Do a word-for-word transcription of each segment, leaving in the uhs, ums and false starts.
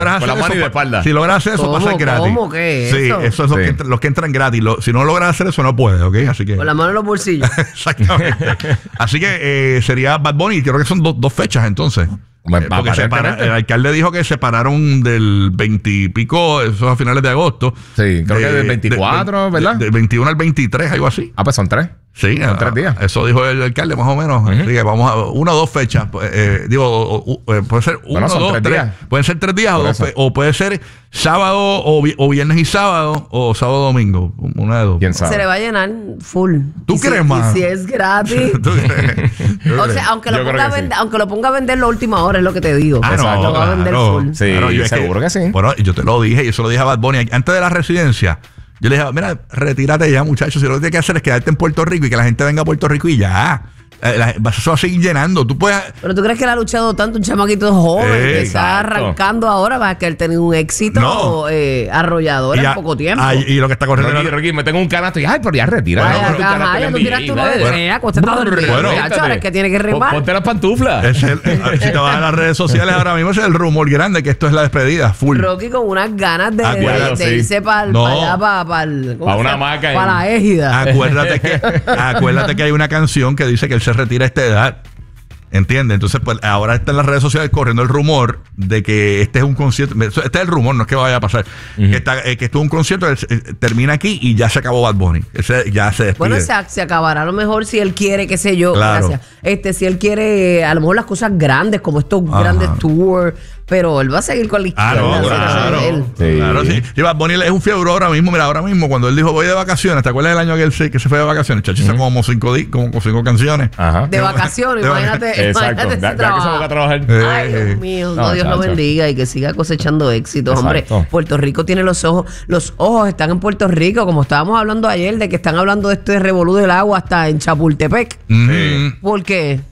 Con la mano y de espalda. Si logras hacer eso, pasa gratis. ¿Cómo que sí, eso? Sí, eso es sí. Lo, que entra, los que entran gratis. Lo, si no logras hacer eso, no puedes, ¿ok? Así que. Con la mano en los bolsillos. Exactamente. Así que eh, sería Bad Bunny. Creo que son do, dos fechas entonces. Eh, porque separa, el alcalde dijo que se pararon del veintipico, eso a finales de agosto. Sí, creo de, que del veinticuatro, de, ¿verdad? Del de veintiuno al veintitrés, algo así. Ah, pues son tres. Sí, son tres días. Eso dijo el alcalde más o menos. Uh-huh. Así que vamos a una o dos fechas. Eh, digo, o, o, eh, puede ser uno, bueno, dos, tres. tres pueden ser tres días o, dos, o puede ser sábado o, o viernes y sábado o sábado domingo. Una de dos. ¿Quién sabe? Se le va a llenar full. ¿Tú crees si, más? Y si es gratis. ¿Tú crees? O sea, aunque lo, ponga a vender, sí. aunque lo ponga a vender la última hora, es lo que te digo. Ah, no, lo va a vender claro. full. Sí, claro, yo seguro que, que sí. Bueno, yo te lo dije, yo se lo dije a Bad Bunny antes de la residencia. Yo le dije, mira, retírate ya, muchachos. Si lo que tienes que hacer es quedarte en Puerto Rico y que la gente venga a Puerto Rico y ya. La, eso va a seguir llenando. Tú puedes. Pero tú crees que él ha luchado tanto, un chamaquito joven eh, que está arrancando ahora para que él tenga un éxito no. eh, arrollador en poco tiempo. Ay, y lo que está corriendo. Rocky, Rocky, me tengo un canasto y ay, pero ya retira. Ay, no, acá, ajá, ya tú tiraste uno de trea, acostado de bueno, ahora es que tiene que remar. Ponte las pantuflas. Es el, si te vas a las redes sociales ahora mismo, ese es el rumor grande que esto es la despedida, full. Rocky con unas ganas de, Acuérdate, de, de irse sí. para no. allá, para, para, para una hamaca. Para la égida. Acuérdate que, acuérdate que hay una canción que dice que él se retira a esta edad. ¿Entiendes? Entonces, pues ahora está en las redes sociales corriendo el rumor de que este es un concierto. Este es el rumor, no es que vaya a pasar. Uh-huh. Que, está, eh, que esto es un concierto, eh, termina aquí y ya se acabó Bad Bunny. Ese, ya se despide. Bueno, se, se acabará a lo mejor si él quiere, qué sé yo. Claro. Gracias. Este, si él quiere, a lo mejor las cosas grandes, como estos Ajá. grandes tours. Pero él va a seguir con la historia. Ah, no, claro. Él. Sí. Claro, sí. Y Bad Bunny es un fiebre ahora mismo. Mira, ahora mismo, cuando él dijo voy de vacaciones, ¿te acuerdas del año que él se, que se fue de vacaciones? Chachi, uh-huh. como cinco, como cinco canciones. Ajá. De vacaciones, de imagínate. Exacto. Imagínate ya, ya que se va a trabajar. Ay, Dios mío. No, no Dios chacho. Lo bendiga y que siga cosechando éxitos. Hombre, Puerto Rico tiene los ojos. Los ojos están en Puerto Rico, como estábamos hablando ayer, de que están hablando de este revolú del agua hasta en Chapultepec. Uh-huh. ¿Por qué?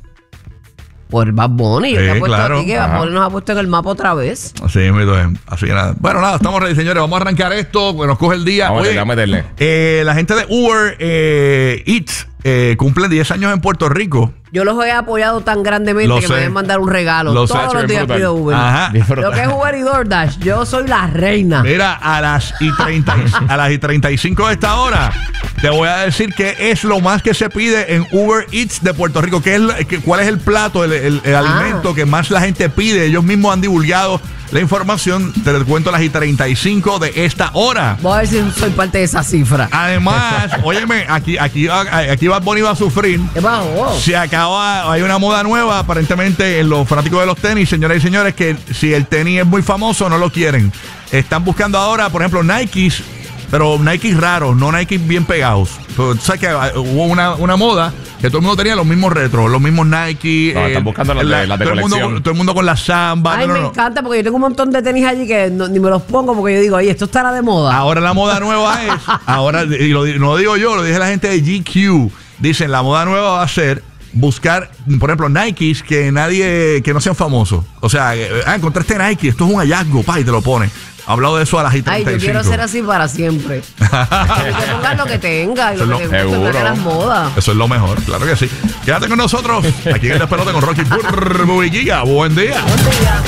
Por Bad Bunny. Yo sí, te apuesto claro. aquí que Bad Bunny nos ha puesto en el mapa otra vez. Así es, así nada. Bueno, nada, estamos ready, señores. Vamos a arrancar esto, porque nos coge el día. Vamos Oye, a meterle. Eh, la gente de Uber eh, Eats eh, cumple diez años en Puerto Rico. Yo los he apoyado tan grandemente lo que sé. me deben mandar un regalo. Lo Todos sé, los días pido Uber. Ajá. Lo que es Uber y DoorDash, yo soy la reina. Mira, a las y treinta, a las y treinta y cinco de esta hora, te voy a decir qué es lo más que se pide en Uber Eats de Puerto Rico. ¿Qué es, qué, ¿Cuál es el plato, el, el, el ah. alimento que más la gente pide? Ellos mismos han divulgado la información. Te lo cuento a las y treinta y cinco de esta hora. Voy a ver si soy parte de esa cifra. Además, óyeme, aquí, aquí, aquí Bad Bunny va a sufrir. ¿Qué pasó? Se acaba, hay una moda nueva aparentemente en los fanáticos de los tenis, señoras y señores, que si el tenis es muy famoso no lo quieren. Están buscando ahora, por ejemplo, Nikes, pero Nikes raros, no Nikes bien pegados. Pero, ¿sabes que hubo una, una moda que todo el mundo tenía los mismos retros, los mismos Nike? No, eh, están buscando las de, la de todo, el mundo, todo el mundo con la Samba. Ay, no, me no, encanta porque yo tengo un montón de tenis allí que no, ni me los pongo porque yo digo, oye, esto estará de moda. Ahora la moda nueva es, ahora, y lo, no lo digo yo, lo dije la gente de G Q. Dicen, la moda nueva va a ser buscar, por ejemplo, Nikes que nadie, que no sean famosos. O sea, ah, encontré este Nike, esto es un hallazgo, pa, y te lo pone. Ha hablado de eso a las y treinta y cinco. Ay, yo quiero ser así para siempre. Que pongas lo que tenga y lo, lo que te guste, que las modas. Eso es lo mejor, claro que sí. Quédate con nosotros aquí en el Despelote con Rocky Burbu y Giga. Buen día. Buen día.